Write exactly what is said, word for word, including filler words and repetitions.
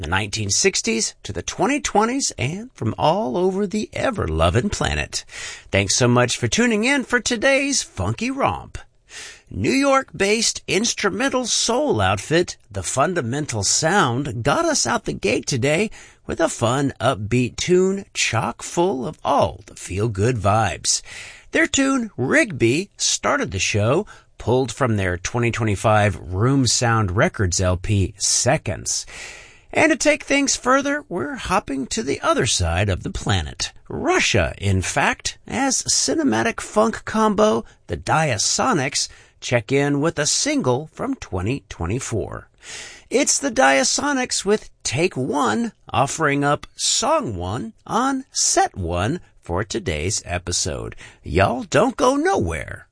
the nineteen sixties to the twenty twenties, and from all over the ever-loving planet. Thanks so much for tuning in for today's Funky Romp. New York-based instrumental soul outfit, The Fundamental Sound, got us out the gate today with a fun, upbeat tune chock full of all the feel-good vibes. Their tune, Rigby, started the show, pulled from their twenty twenty-five Room Sound Records L P, Seconds. And to take things further, we're hopping to the other side of the planet. Russia, in fact, as cinematic funk combo, the Diasonics, check in with a single from twenty twenty-four. It's the Diasonics with Take One, offering up Song One on Set One for today's episode. Y'all don't go nowhere.